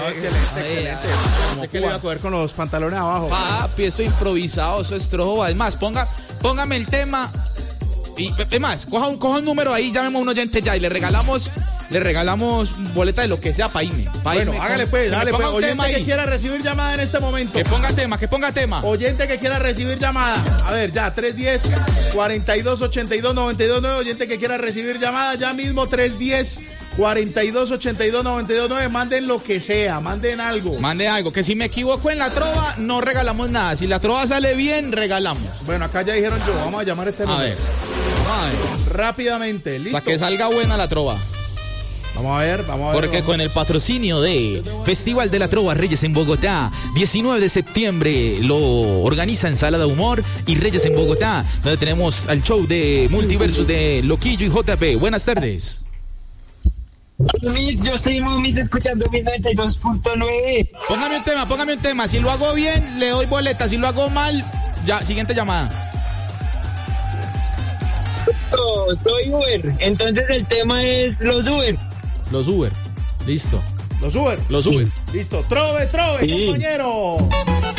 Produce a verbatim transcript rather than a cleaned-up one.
excelente, excelente. Pensé que le iba a coger con los pantalones abajo. Papi, esto improvisado, eso es trojo. Además, ponga, póngame el tema. Y es más, coja un, coja un número ahí, llamemos a un oyente ya y le regalamos, le regalamos boleta de lo que sea para irme. Pa Bueno, irme hágale con, pues, dale pues. Oyente que ahí. quiera recibir llamada en este momento. Que ponga tema, que ponga tema. Oyente que quiera recibir llamada. A ver, ya, tres uno cero, cuarenta y dos, ochenta y dos, noventa y dos, nueve. Oyente que quiera recibir llamada, ya mismo, tres uno cero, cuarenta y dos, ochenta y dos, noventa y dos, nueve. Manden lo que sea, manden algo. Mande algo, que si me equivoco en la trova, no regalamos nada. Si la trova sale bien, regalamos. Bueno, acá ya dijeron yo, vamos a llamar a este número. A ver. A ver. Rápidamente, listo. Hasta que salga buena la trova. Vamos a ver, vamos a ver. Porque vamos. con el patrocinio de Festival de la Trova Reyes en Bogotá, diecinueve de septiembre lo organiza Ensalada Humor y Reyes en Bogotá, donde tenemos al show de Multiversus de Loquillo y J P. Buenas tardes. Mumis, yo soy Mumis escuchando mi noventa y dos punto nueve. Póngame un tema, póngame un tema. Si lo hago bien, le doy boleta. Si lo hago mal, ya, siguiente llamada. Oh, soy Uber, entonces el tema es los Uber. Los Uber. Listo. Los Uber. Los Uber. Listo. Trove, trove, Sí. compañero.